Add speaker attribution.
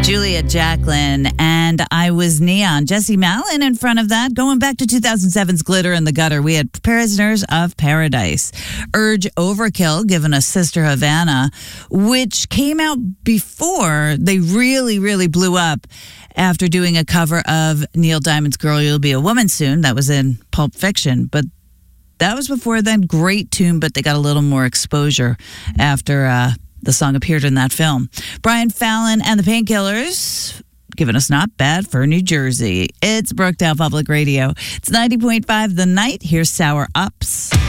Speaker 1: Juliet Jacqueline, and I Was Neon. Jesse Malin in front of that. Going back to 2007's Glitter in the Gutter, we had Prisoners of Paradise. Urge Overkill, giving us Sister Havana, which came out before they really, really blew up after doing a cover of Neil Diamond's Girl, You'll Be a Woman Soon. That was in Pulp Fiction, but that was before then. Great tune, but they got a little more exposure after the song appeared in that film. Brian Fallon and the Painkillers giving us Not Bad for New Jersey. It's Brookdale Public Radio. It's 90.5 The Night. Here's Sour Ups.